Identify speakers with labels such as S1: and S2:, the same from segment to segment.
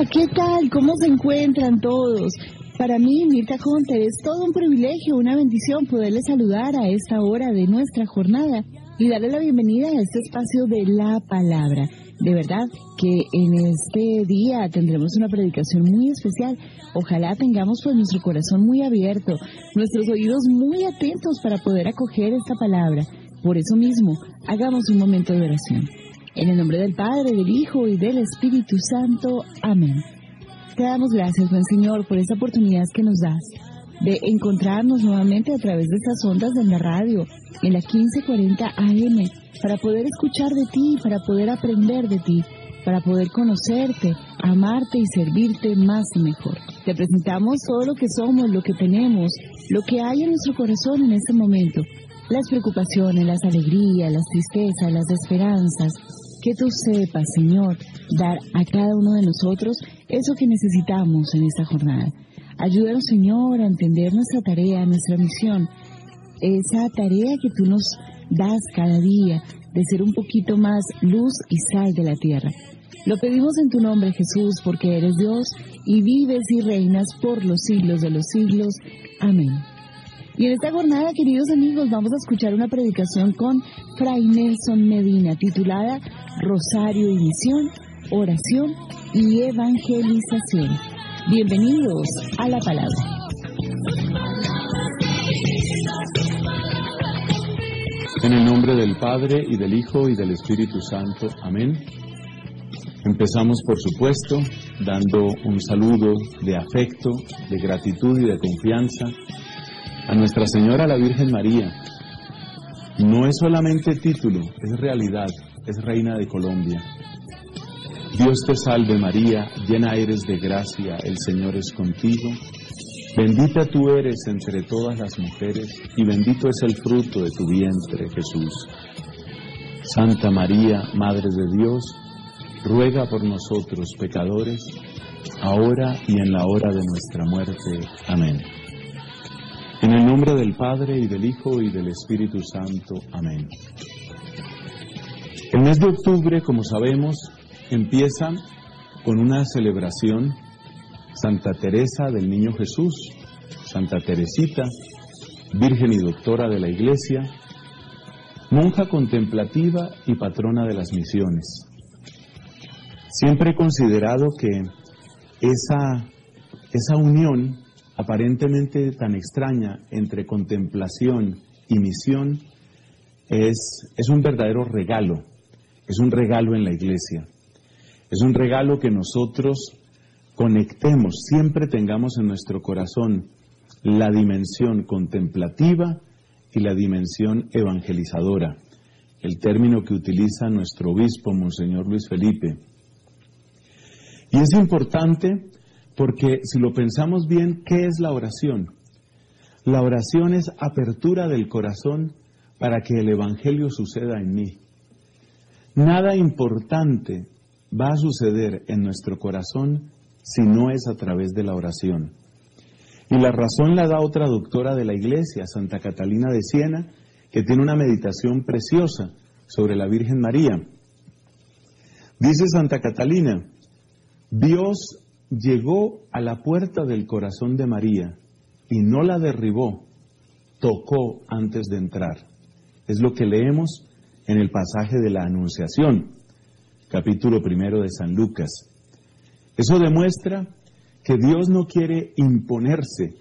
S1: ¿qué tal? ¿Cómo se encuentran todos? Para mí, Mirta Hunter, es todo un privilegio, una bendición poderles saludar a esta hora de nuestra jornada y darle la bienvenida a este espacio de la palabra. De verdad que en este día tendremos una predicación muy especial. Ojalá tengamos pues nuestro corazón muy abierto, nuestros oídos muy atentos para poder acoger esta palabra. Por eso mismo, hagamos un momento de oración. En el nombre del Padre, del Hijo y del Espíritu Santo. Amén. Te damos gracias, buen Señor, por esta oportunidad que nos das de encontrarnos nuevamente a través de estas ondas de la radio, en la 1540 AM, para poder escuchar de ti, para poder aprender de ti, para poder conocerte, amarte y servirte más y mejor. Te presentamos todo lo que somos, lo que tenemos, lo que hay en nuestro corazón en este momento, las preocupaciones, las alegrías, las tristezas, las esperanzas. Que tú sepas, Señor, dar a cada uno de nosotros eso que necesitamos en esta jornada. Ayúdanos, Señor, a entender nuestra tarea, nuestra misión, esa tarea que tú nos das cada día, de ser un poquito más luz y sal de la tierra. Lo pedimos en tu nombre, Jesús, porque eres Dios y vives y reinas por los siglos de los siglos. Amén. Y en esta jornada, queridos amigos, vamos a escuchar una predicación con Fray Nelson Medina, titulada Rosario y Misión, Oración y Evangelización. Bienvenidos a la palabra.
S2: En el nombre del Padre, y del Hijo, y del Espíritu Santo. Amén. Empezamos, por supuesto, dando un saludo de afecto, de gratitud y de confianza a Nuestra Señora la Virgen María. No es solamente título, es realidad, es Reina de Colombia. Dios te salve María, llena eres de gracia, el Señor es contigo. Bendita tú eres entre todas las mujeres, y bendito es el fruto de tu vientre, Jesús. Santa María, Madre de Dios, ruega por nosotros pecadores, ahora y en la hora de nuestra muerte. Amén. En el nombre del Padre, y del Hijo, y del Espíritu Santo. Amén. El mes de octubre, como sabemos, empieza con una celebración, Santa Teresa del Niño Jesús, Santa Teresita, Virgen y Doctora de la Iglesia, monja contemplativa y patrona de las misiones. Siempre he considerado que esa unión aparentemente tan extraña entre contemplación y misión es un verdadero regalo, es un regalo en la Iglesia, es un regalo que nosotros conectemos, siempre tengamos en nuestro corazón la dimensión contemplativa y la dimensión evangelizadora, el término que utiliza nuestro obispo, Monseñor Luis Felipe. Y es importante porque si lo pensamos bien, ¿qué es la oración? La oración es apertura del corazón para que el Evangelio suceda en mí. Nada importante va a suceder en nuestro corazón si no es a través de la oración. Y la razón la da otra doctora de la Iglesia, Santa Catalina de Siena, que tiene una meditación preciosa sobre la Virgen María. Dice Santa Catalina, Dios llegó a la puerta del corazón de María y no la derribó, tocó antes de entrar. Es lo que leemos en el pasaje de la Anunciación, capítulo 1 de San Lucas. Eso demuestra que Dios no quiere imponerse,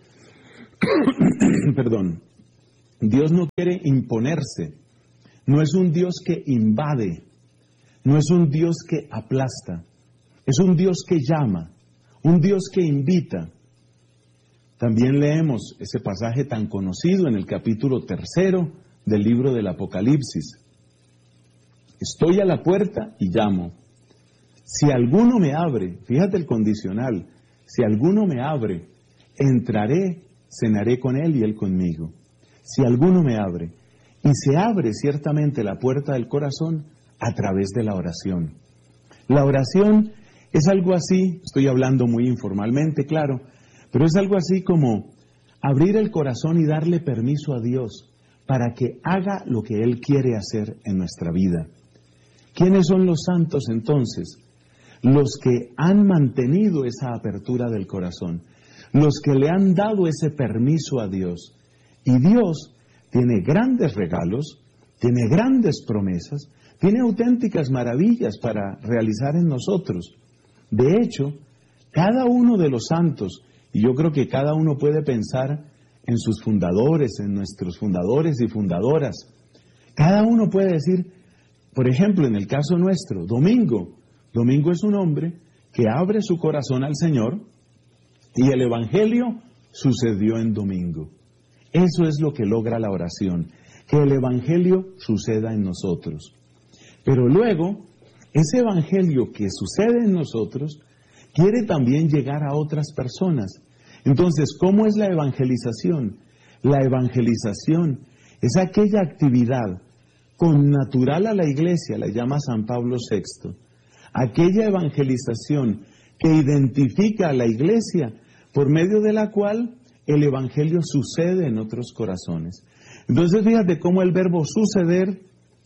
S2: Dios no quiere imponerse, no es un Dios que invade, no es un Dios que aplasta, es un Dios que llama, un Dios que invita. También leemos ese pasaje tan conocido en el capítulo 3 del libro del Apocalipsis. Estoy a la puerta y llamo. Si alguno me abre, fíjate el condicional, si alguno me abre, entraré, cenaré con él y él conmigo. Si alguno me abre, y se abre ciertamente la puerta del corazón a través de la oración. La oración es algo así, estoy hablando muy informalmente, claro, pero es algo así como abrir el corazón y darle permiso a Dios para que haga lo que Él quiere hacer en nuestra vida. ¿Quiénes son los santos entonces? los que han mantenido esa apertura del corazón, los que le han dado ese permiso a Dios. Y Dios tiene grandes regalos, tiene grandes promesas, tiene auténticas maravillas para realizar en nosotros. De hecho, cada uno de los santos, y yo creo que cada uno puede pensar en sus fundadores, en nuestros fundadores y fundadoras, cada uno puede decir, por ejemplo, en el caso nuestro, Domingo. Domingo es un hombre que abre su corazón al Señor y el Evangelio sucedió en Domingo. Eso es lo que logra la oración, que el Evangelio suceda en nosotros. Pero luego, ese Evangelio que sucede en nosotros quiere también llegar a otras personas. Entonces, ¿cómo es la evangelización? La evangelización es aquella actividad connatural a la Iglesia, la llama San Pablo VI, aquella evangelización que identifica a la Iglesia por medio de la cual el Evangelio sucede en otros corazones. Entonces, fíjate cómo el verbo suceder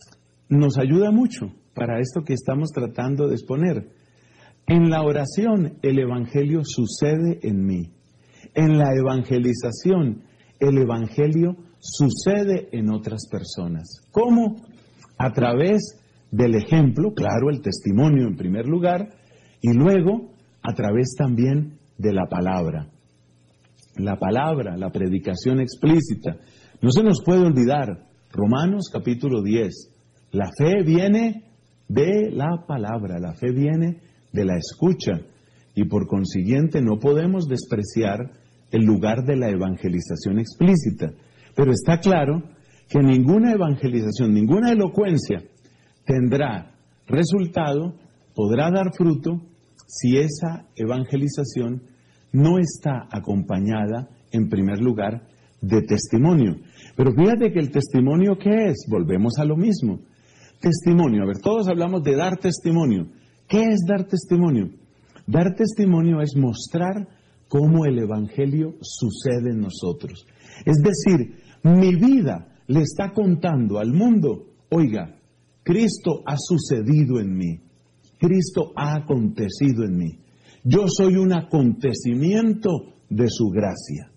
S2: nos ayuda mucho para esto que estamos tratando de exponer. En la oración, el Evangelio sucede en mí. En la evangelización, el Evangelio sucede en otras personas. ¿Cómo? A través del ejemplo, claro, el testimonio en primer lugar, y luego a través también de la palabra. La palabra, la predicación explícita. No se nos puede olvidar, Romanos capítulo 10, la fe viene de la palabra, la fe viene de la escucha, y por consiguiente no podemos despreciar el lugar de la evangelización explícita. Pero está claro que ninguna evangelización, ninguna elocuencia tendrá resultado, podrá dar fruto, si esa evangelización no está acompañada, en primer lugar, de testimonio. Pero fíjate que el testimonio, ¿qué es? Volvemos a lo mismo. Testimonio, a ver, todos hablamos de dar testimonio. ¿Qué es dar testimonio? Dar testimonio es mostrar cómo el Evangelio sucede en nosotros. Es decir, mi vida le está contando al mundo, oiga, Cristo ha sucedido en mí, Cristo ha acontecido en mí. Yo soy un acontecimiento de su gracia.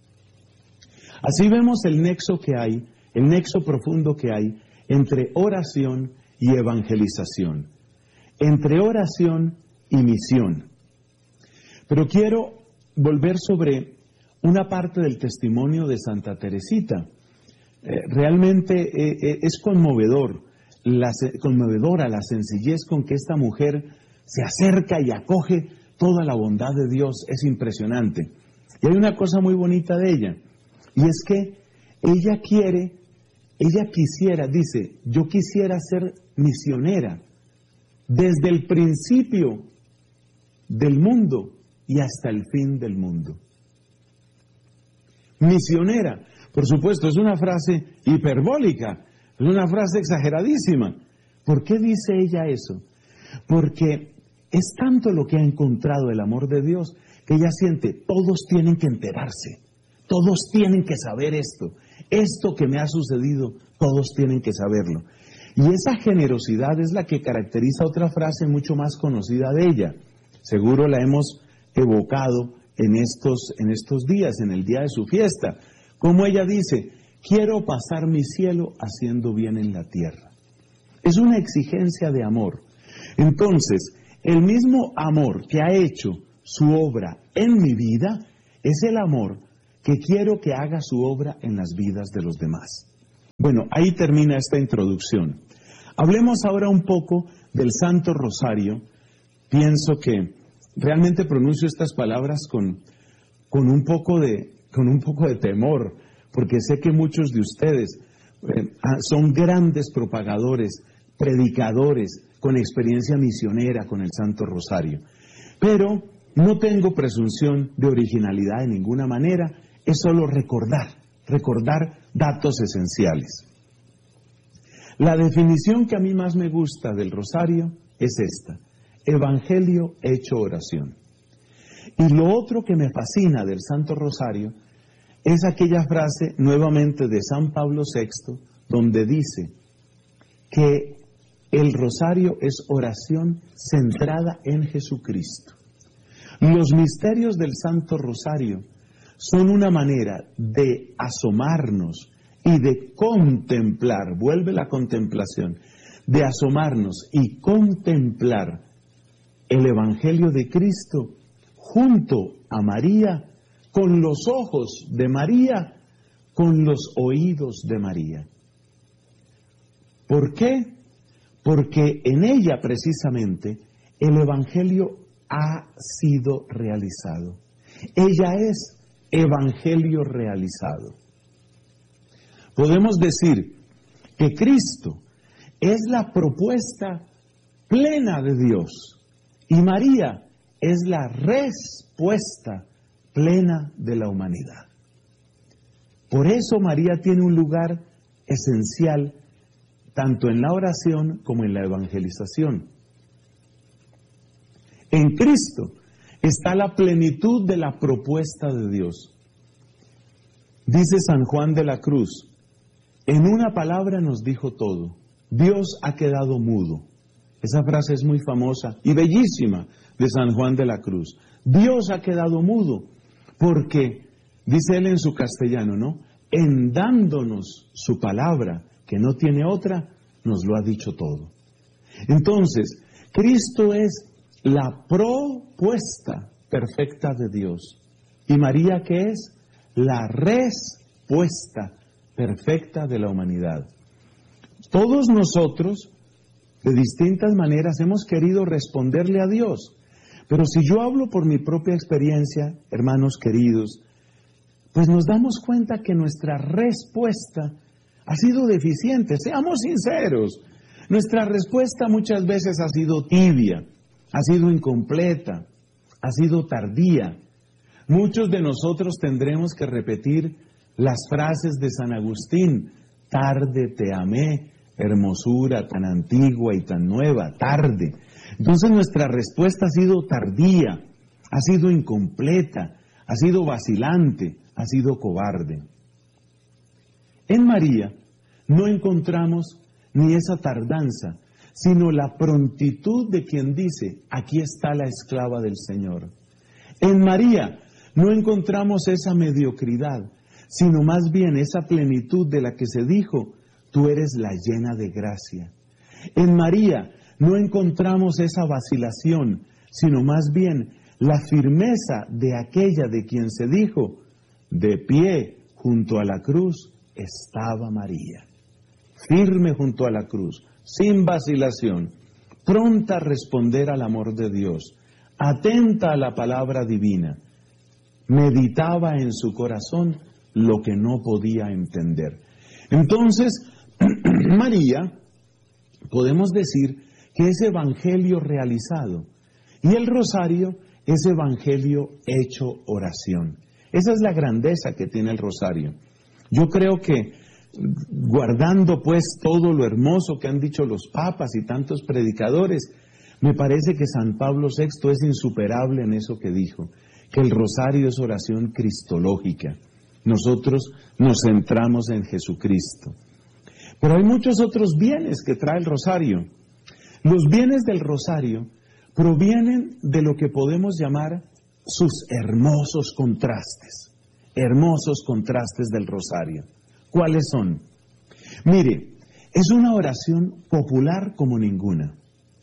S2: Así vemos el nexo que hay, el nexo profundo que hay entre oración y evangelización, entre oración y misión. Pero quiero volver sobre una parte del testimonio de Santa Teresita. Realmente es conmovedora la sencillez con que esta mujer se acerca y acoge toda la bondad de Dios, es impresionante. Y hay una cosa muy bonita de ella, y es que ella quisiera, dice, yo quisiera ser misionera desde el principio del mundo y hasta el fin del mundo. Misionera, por supuesto, es una frase hiperbólica, es una frase exageradísima. ¿Por qué dice ella eso? Porque es tanto lo que ha encontrado el amor de Dios que ella siente, todos tienen que enterarse, todos tienen que saber esto que me ha sucedido, todos tienen que saberlo. Y esa generosidad es la que caracteriza otra frase mucho más conocida de ella. Seguro la hemos evocado en estos días, en el día de su fiesta. Como ella dice, quiero pasar mi cielo haciendo bien en la tierra. Es una exigencia de amor. Entonces, el mismo amor que ha hecho su obra en mi vida, es el amor que quiero que haga su obra en las vidas de los demás. Bueno, ahí termina esta introducción. Hablemos ahora un poco del Santo Rosario. Pienso que realmente pronuncio estas palabras con un poco de temor, porque sé que muchos de ustedes son grandes propagadores, predicadores, con experiencia misionera con el Santo Rosario. Pero no tengo presunción de originalidad de ninguna manera, es solo recordar datos esenciales. La definición que a mí más me gusta del Rosario es esta: Evangelio hecho oración. Y lo otro que me fascina del Santo Rosario es aquella frase nuevamente de San Pablo VI, donde dice que el rosario es oración centrada en Jesucristo. Los misterios del Santo Rosario son una manera de asomarnos y de contemplar, vuelve la contemplación, de asomarnos y contemplar el Evangelio de Cristo junto a María, con los ojos de María, con los oídos de María. ¿Por qué? Porque en ella precisamente el Evangelio ha sido realizado. Ella es Evangelio realizado. Podemos decir que Cristo es la propuesta plena de Dios y María es la respuesta plena de la humanidad. Por eso María tiene un lugar esencial tanto en la oración como en la evangelización. En Cristo está la plenitud de la propuesta de Dios. Dice San Juan de la Cruz, en una palabra nos dijo todo, Dios ha quedado mudo. Esa frase es muy famosa y bellísima de San Juan de la Cruz. Dios ha quedado mudo porque, dice él en su castellano, ¿no? En dándonos su palabra, que no tiene otra, nos lo ha dicho todo. Entonces, Cristo es la propuesta perfecta de Dios. ¿Y María qué es? La respuesta perfecta de la humanidad. Todos nosotros, de distintas maneras, hemos querido responderle a Dios. Pero si yo hablo por mi propia experiencia, hermanos queridos, pues nos damos cuenta que nuestra respuesta ha sido deficiente. Seamos sinceros, nuestra respuesta muchas veces ha sido tibia, ha sido incompleta, ha sido tardía. Muchos de nosotros tendremos que repetir las frases de San Agustín, tarde te amé, hermosura tan antigua y tan nueva, tarde. Entonces nuestra respuesta ha sido tardía, ha sido incompleta, ha sido vacilante, ha sido cobarde. En María no encontramos ni esa tardanza, sino la prontitud de quien dice, aquí está la esclava del Señor. En María no encontramos esa mediocridad, sino más bien esa plenitud de la que se dijo, tú eres la llena de gracia. En María no encontramos esa vacilación, sino más bien la firmeza de aquella de quien se dijo, de pie junto a la cruz estaba María, firme junto a la cruz, sin vacilación, pronta a responder al amor de Dios, atenta a la palabra divina, meditaba en su corazón lo que no podía entender. Entonces, María, podemos decir que es evangelio realizado y el rosario es evangelio hecho oración. Esa es la grandeza que tiene el rosario. Yo creo que guardando pues todo lo hermoso que han dicho los papas y tantos predicadores, me parece que San Pablo VI es insuperable en eso que dijo, que el rosario es oración cristológica. Nosotros nos centramos en Jesucristo. Pero hay muchos otros bienes que trae el rosario. Los bienes del rosario provienen de lo que podemos llamar sus hermosos contrastes del rosario. ¿Cuáles son? Mire, es una oración popular como ninguna.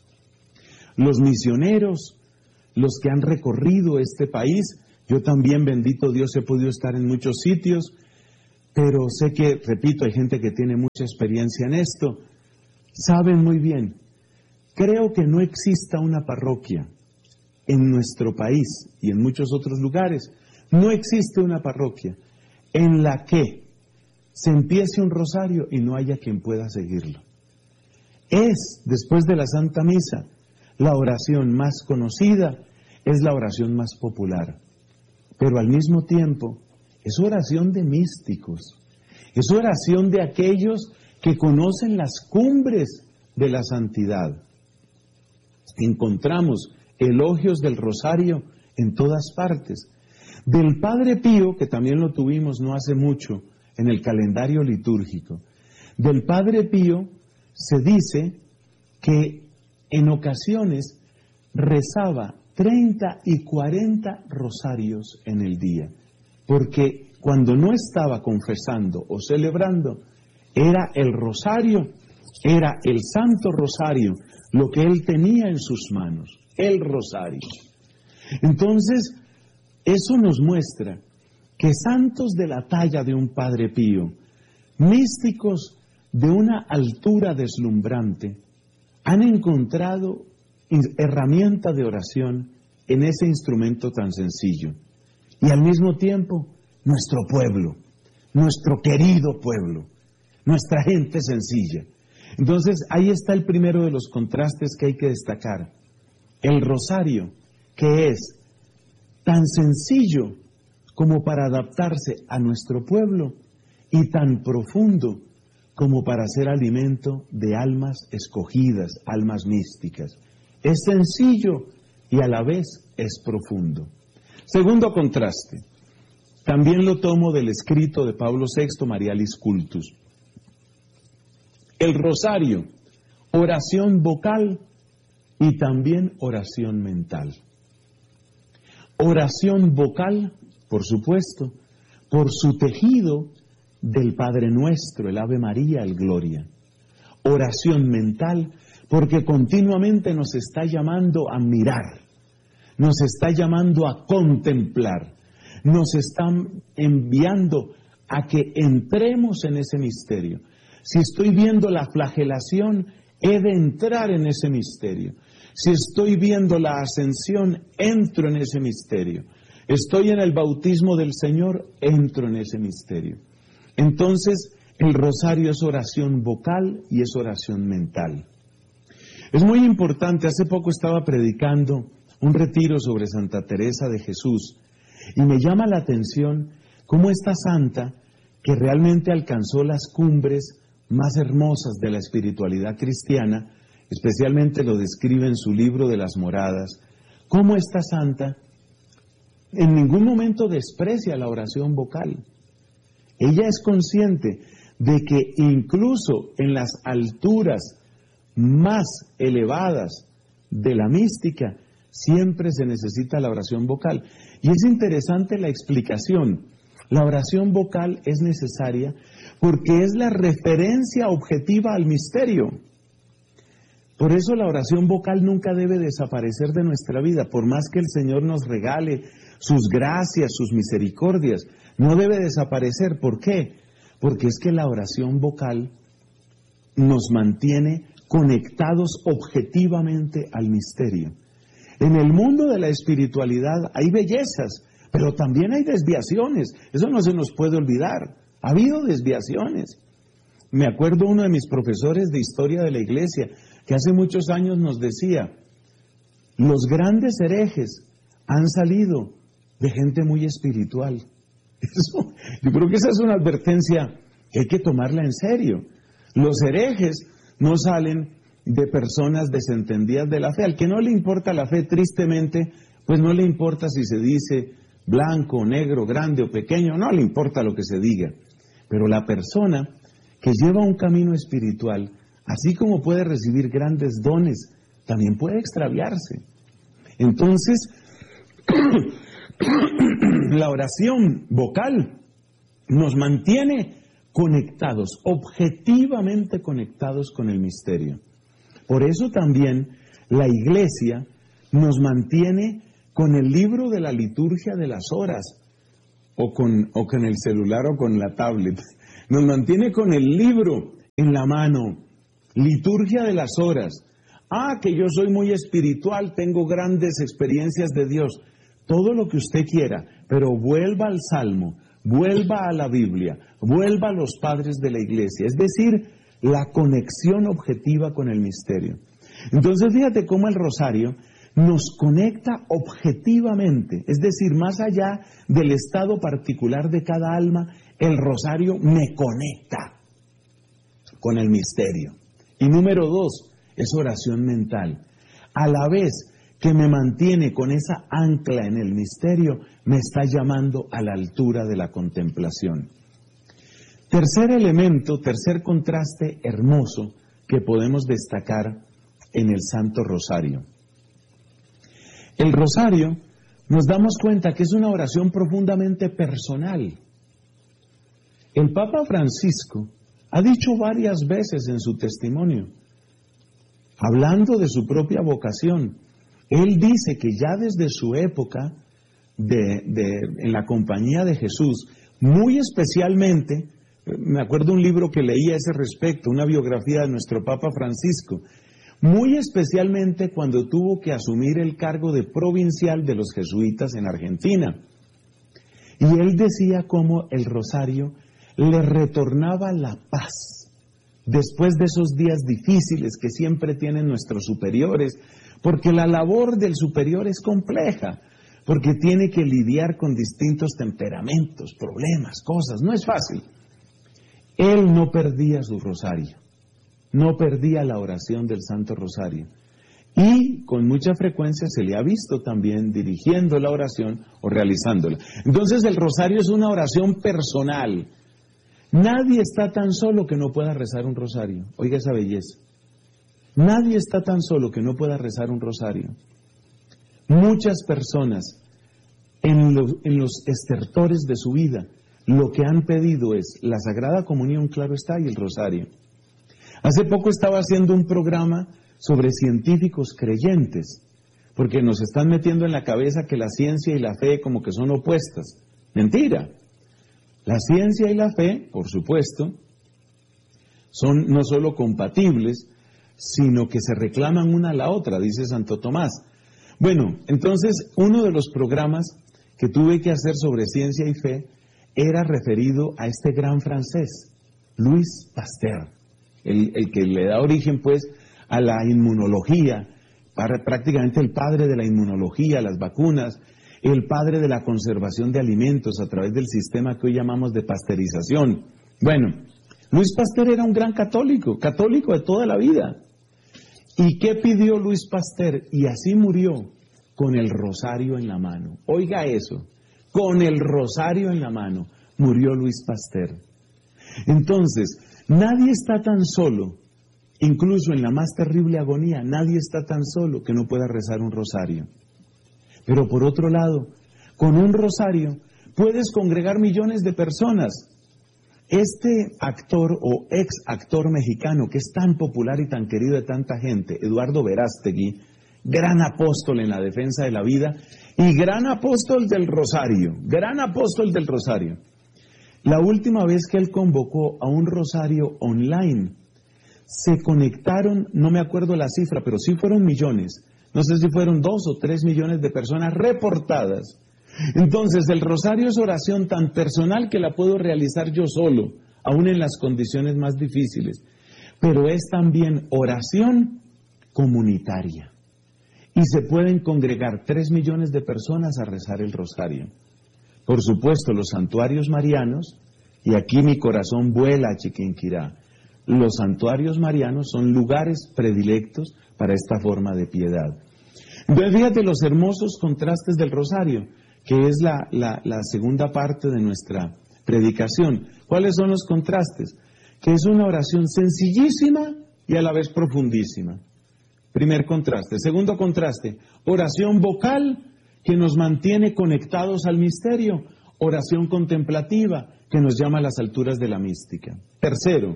S2: Los misioneros, los que han recorrido este país, yo también, bendito Dios, he podido estar en muchos sitios, pero sé que, repito, hay gente que tiene mucha experiencia en esto, saben muy bien. Creo que no exista una parroquia en nuestro país y en muchos otros lugares, no existe una parroquia en la que se empiece un rosario y no haya quien pueda seguirlo. Es, después de la Santa Misa, la oración más conocida, es la oración más popular, pero al mismo tiempo es oración de místicos, es oración de aquellos que conocen las cumbres de la santidad. Encontramos elogios del rosario en todas partes. Del Padre Pío, que también lo tuvimos no hace mucho en el calendario litúrgico, del Padre Pío se dice que en ocasiones rezaba 30 y 40 rosarios en el día, porque cuando no estaba confesando o celebrando, era el rosario, era el Santo Rosario, lo que él tenía en sus manos, el rosario. Entonces, eso nos muestra que santos de la talla de un Padre Pío, místicos de una altura deslumbrante, han encontrado herramienta de oración en ese instrumento tan sencillo. Y al mismo tiempo, nuestro pueblo, nuestro querido pueblo, nuestra gente sencilla. Entonces, ahí está el primero de los contrastes que hay que destacar. El rosario, que es tan sencillo como para adaptarse a nuestro pueblo y tan profundo como para ser alimento de almas escogidas, almas místicas. Es sencillo y a la vez es profundo. Segundo contraste, también lo tomo del escrito de Pablo VI, Marialis Cultus. El rosario, oración vocal y también oración mental. Oración vocal, por supuesto, por su tejido del Padre Nuestro, el Ave María, el Gloria. Oración mental, porque continuamente nos está llamando a mirar, nos está llamando a contemplar, nos está enviando a que entremos en ese misterio. Si estoy viendo la flagelación, he de entrar en ese misterio. Si estoy viendo la ascensión, entro en ese misterio. Estoy en el bautismo del Señor, entro en ese misterio. Entonces, el rosario es oración vocal y es oración mental. Es muy importante, hace poco estaba predicando un retiro sobre Santa Teresa de Jesús y me llama la atención cómo esta santa, que realmente alcanzó las cumbres más hermosas de la espiritualidad cristiana, especialmente lo describe en su libro de las Moradas, cómo esta santa en ningún momento desprecia la oración vocal. Ella es consciente de que incluso en las alturas más elevadas de la mística, siempre se necesita la oración vocal. Y es interesante la explicación. La oración vocal es necesaria porque es la referencia objetiva al misterio. Por eso la oración vocal nunca debe desaparecer de nuestra vida, por más que el Señor nos regale sus gracias, sus misericordias, no debe desaparecer. ¿Por qué? Porque es que la oración vocal nos mantiene conectados objetivamente al misterio. En el mundo de la espiritualidad hay bellezas, pero también hay desviaciones. Eso no se nos puede olvidar. Ha habido desviaciones. Me acuerdo uno de mis profesores de historia de la iglesia, que hace muchos años nos decía, los grandes herejes han salido de gente muy espiritual. Eso, yo creo que esa es una advertencia que hay que tomarla en serio. Los herejes no salen de personas desentendidas de la fe. Al que no le importa la fe, tristemente, pues no le importa si se dice blanco, negro, grande o pequeño, no le importa lo que se diga. Pero la persona que lleva un camino espiritual, así como puede recibir grandes dones, también puede extraviarse. Entonces, la oración vocal nos mantiene conectados, objetivamente conectados con el misterio. Por eso también la Iglesia nos mantiene con el libro de la liturgia de las horas, o con el celular o con la tablet. Nos mantiene con el libro en la mano, liturgia de las horas. Que yo soy muy espiritual, tengo grandes experiencias de Dios. Todo lo que usted quiera, pero vuelva al Salmo, vuelva a la Biblia, vuelva a los padres de la Iglesia. Es decir, la conexión objetiva con el misterio. Entonces, fíjate cómo el rosario nos conecta objetivamente, es decir, más allá del estado particular de cada alma, el rosario me conecta con el misterio. Y número 2, es oración mental. A la vez que me mantiene con esa ancla en el misterio, me está llamando a la altura de la contemplación. Tercer elemento, tercer contraste hermoso que podemos destacar en el Santo Rosario. El Rosario, nos damos cuenta que es una oración profundamente personal. El Papa Francisco ha dicho varias veces en su testimonio, hablando de su propia vocación, él dice que ya desde su época en la compañía de Jesús, muy especialmente, me acuerdo un libro que leí a ese respecto, una biografía de nuestro Papa Francisco, muy especialmente cuando tuvo que asumir el cargo de provincial de los jesuitas en Argentina. Y él decía cómo el rosario le retornaba la paz después de esos días difíciles que siempre tienen nuestros superiores, porque la labor del superior es compleja, porque tiene que lidiar con distintos temperamentos, problemas, cosas, no es fácil. Él no perdía su rosario, no perdía la oración del Santo Rosario, y con mucha frecuencia se le ha visto también dirigiendo la oración o realizándola. Entonces el rosario es una oración personal. Nadie está tan solo que no pueda rezar un rosario. Oiga esa belleza. Nadie está tan solo que no pueda rezar un rosario. Muchas personas en los estertores de su vida lo que han pedido es la Sagrada Comunión, claro está, y el rosario. Hace poco estaba haciendo un programa sobre científicos creyentes, porque nos están metiendo en la cabeza que la ciencia y la fe como que son opuestas. Mentira. La ciencia y la fe, por supuesto, son no solo compatibles, sino que se reclaman una a la otra, dice Santo Tomás. Bueno, entonces uno de los programas que tuve que hacer sobre ciencia y fe era referido a este gran francés, Louis Pasteur, el que le da origen pues a la inmunología, prácticamente el padre de la inmunología, las vacunas, el padre de la conservación de alimentos a través del sistema que hoy llamamos de pasteurización. Bueno, Louis Pasteur era un gran católico de toda la vida. ¿Y qué pidió Louis Pasteur? Y así murió, con el rosario en la mano. Oiga eso, con el rosario en la mano murió Louis Pasteur. Entonces, nadie está tan solo, incluso en la más terrible agonía, nadie está tan solo que no pueda rezar un rosario. Pero por otro lado, con un rosario puedes congregar millones de personas. Este actor o ex actor mexicano que es tan popular y tan querido de tanta gente, Eduardo Verástegui, gran apóstol en la defensa de la vida y gran apóstol del rosario, La última vez que él convocó a un rosario online, se conectaron, no me acuerdo la cifra, pero sí fueron millones. No sé si fueron 2 o 3 millones de personas reportadas. Entonces, el rosario es oración tan personal que la puedo realizar yo solo, aún en las condiciones más difíciles. Pero es también oración comunitaria. Y se pueden congregar 3 millones de personas a rezar el rosario. Por supuesto, los santuarios marianos, y aquí mi corazón vuela a Chiquinquirá, los santuarios marianos son lugares predilectos para esta forma de piedad. Entonces, fíjate los hermosos contrastes del rosario, que es la segunda parte de nuestra predicación. ¿Cuáles son los contrastes? Que es una oración sencillísima y a la vez profundísima. Primer contraste. Segundo contraste, oración vocal que nos mantiene conectados al misterio. Oración contemplativa que nos llama a las alturas de la mística. Tercer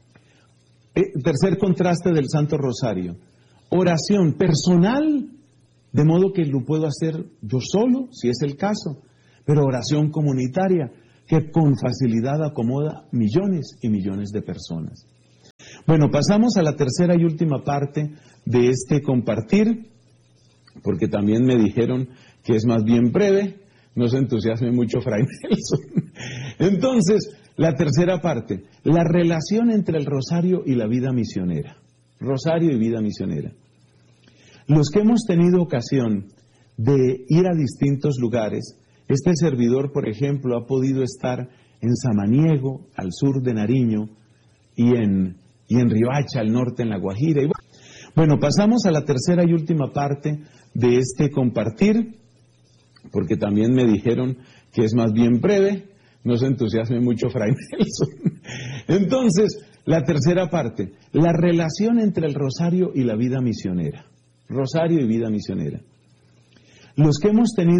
S2: contraste del Santo Rosario. Oración personal, de modo que lo puedo hacer yo solo, si es el caso, pero oración comunitaria, que con facilidad acomoda millones y millones de personas. Bueno, pasamos a la tercera y última parte de este compartir, porque también me dijeron que es más bien breve, no se entusiasme mucho Fray Nelson. Entonces, la tercera parte, la relación entre el rosario y la vida misionera. Rosario y vida misionera. Los que hemos tenido ocasión de ir a distintos lugares, este servidor, por ejemplo, ha podido estar en Samaniego, al sur de Nariño, y en Riohacha, al norte, en La Guajira. Bueno, pasamos a la tercera y última parte de este compartir, porque también me dijeron que es más bien breve, no se entusiasme mucho Fray Nelson. Entonces, La tercera parte, la relación entre el rosario y la vida misionera. Rosario y vida misionera. Los que hemos tenido